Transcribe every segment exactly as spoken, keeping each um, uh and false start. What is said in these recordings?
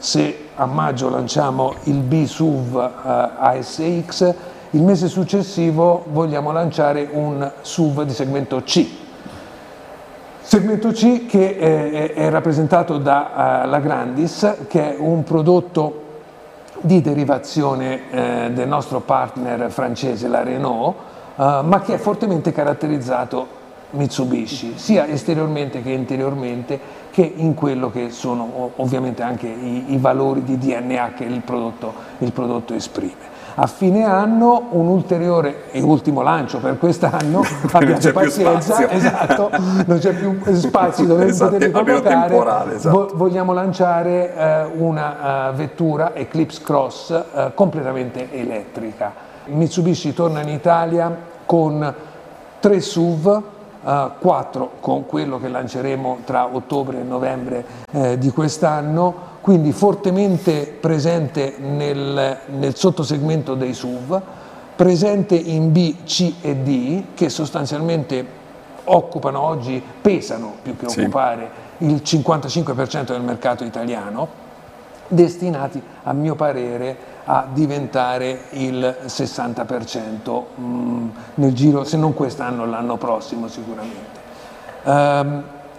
se a maggio lanciamo il B S U V uh, A S X, il mese successivo vogliamo lanciare un S U V di segmento C. Segmento C che è, è rappresentato da uh, la Grandis, che è un prodotto di derivazione eh, del nostro partner francese, la Renault, uh, ma che è fortemente caratterizzato Mitsubishi, sia esteriormente che interiormente, che in quello che sono ovviamente anche i, i valori di D N A che il prodotto, il prodotto esprime. A fine anno un ulteriore e ultimo lancio per quest'anno, abbiate pazienza, esatto, non c'è più spazio dove esatto, poterli collocare, esatto. Vogliamo lanciare eh, una uh, vettura Eclipse Cross uh, completamente elettrica. Mitsubishi torna in Italia con tre S U V, Uh, quattro con quello che lanceremo tra ottobre e novembre eh, di quest'anno, quindi fortemente presente nel, nel sottosegmento dei S U V, presente in B, C e D, che sostanzialmente occupano oggi, pesano più che sì. occupare il cinquantacinque per cento del mercato italiano, destinati a mio parere a diventare il sessanta per cento mh, nel giro, se non quest'anno, l'anno prossimo sicuramente. Um,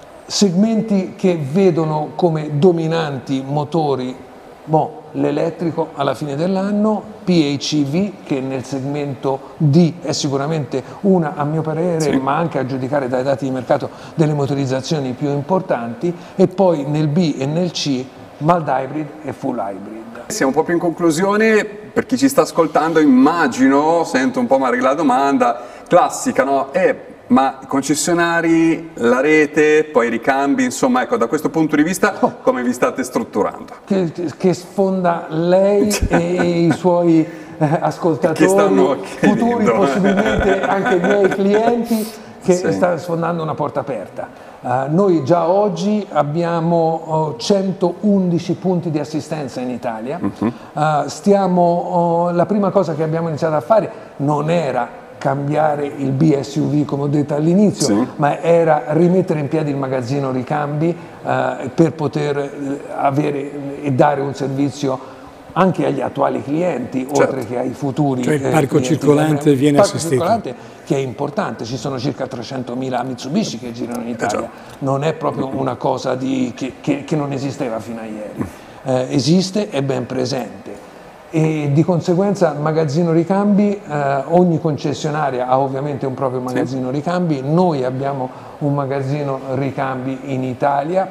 segmenti che vedono come dominanti motori, boh, l'elettrico alla fine dell'anno, P H E V che nel segmento D è sicuramente una, a mio parere, sì. ma anche a giudicare dai dati di mercato, delle motorizzazioni più importanti, e poi nel B e nel C mild hybrid e full hybrid. Siamo proprio in conclusione, per chi ci sta ascoltando immagino, sento un po' magari la domanda classica, no? Eh, ma i concessionari, la rete, poi i ricambi, insomma, ecco, da questo punto di vista oh. come vi state strutturando? Che, che sfonda lei e i suoi eh, ascoltatori, futuri possibilmente anche i miei clienti, che sì. sta sfondando una porta aperta. Uh, noi già oggi abbiamo uh, centoundici punti di assistenza in Italia. Uh-huh. uh, stiamo, uh, la prima cosa che abbiamo iniziato a fare non era cambiare il B S U V come ho detto all'inizio, sì. ma era rimettere in piedi il magazzino ricambi uh, per poter uh, avere e dare un servizio anche agli attuali clienti, certo. oltre che ai futuri. Cioè il parco eh, circolante il viene parco assistito. Circolante che è importante, ci sono circa trecentomila Mitsubishi che girano in Italia, eh non è proprio una cosa di, che, che, che non esisteva fino a ieri, eh, esiste, è ben presente. E di conseguenza magazzino ricambi, eh, ogni concessionaria ha ovviamente un proprio magazzino sì. ricambi, noi abbiamo un magazzino ricambi in Italia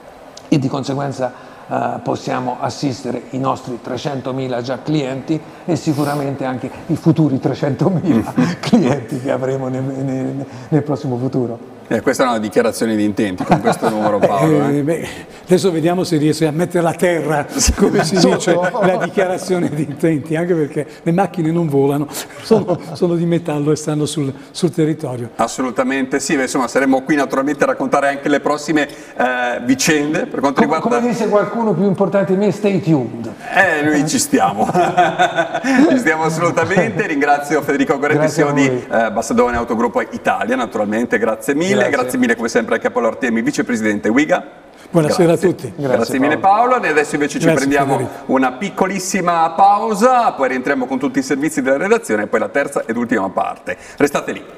e di conseguenza Uh, possiamo assistere i nostri trecentomila già clienti e sicuramente anche i futuri trecentomila clienti che avremo nel, nel, nel prossimo futuro. Eh, questa è una dichiarazione di intenti con questo numero, Paolo. Eh? Eh, beh, adesso vediamo se riesce a mettere a terra, come si dice, la dichiarazione di intenti, anche perché le macchine non volano, sono, sono di metallo e stanno sul, sul territorio. Assolutamente sì, insomma saremo qui naturalmente a raccontare anche le prossime eh, vicende per quanto Com- riguarda... Come dice qualcuno più importante di me, stay tuned. Eh, noi ci stiamo, ci stiamo assolutamente, ringrazio Federico Goretti, C E O di eh, Bassadone Autogruppo Italia, naturalmente, grazie mille. Grazie. Grazie mille come sempre anche a Paolo Artemi, vicepresidente Wiga. Buonasera Grazie. a tutti. Grazie, Grazie mille Paolo. E adesso invece ci Grazie, prendiamo Federico. una piccolissima pausa, poi rientriamo con tutti i servizi della redazione e poi la terza ed ultima parte. Restate lì.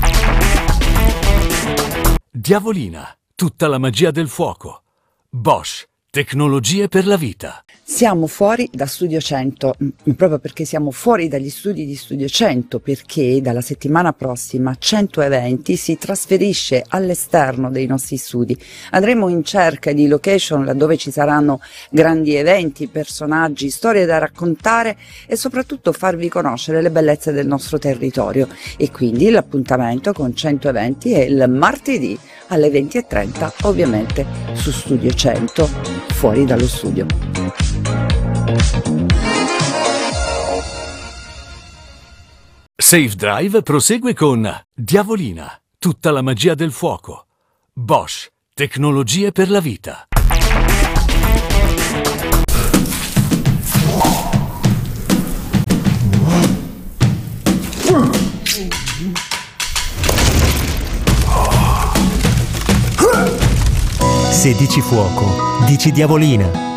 Diavolina, tutta la magia del fuoco. Bosch, tecnologie per la vita. Siamo fuori da Studio cento, proprio perché siamo fuori dagli studi di Studio cento, perché dalla settimana prossima cento eventi si trasferisce all'esterno dei nostri studi. Andremo in cerca di location laddove ci saranno grandi eventi, personaggi, storie da raccontare e soprattutto farvi conoscere le bellezze del nostro territorio. E quindi l'appuntamento con cento eventi è il martedì alle venti e trenta, ovviamente su Studio cento, fuori dallo studio. Safe Drive prosegue con Diavolina, tutta la magia del fuoco. Bosch, tecnologie per la vita. Se dici fuoco, dici Diavolina.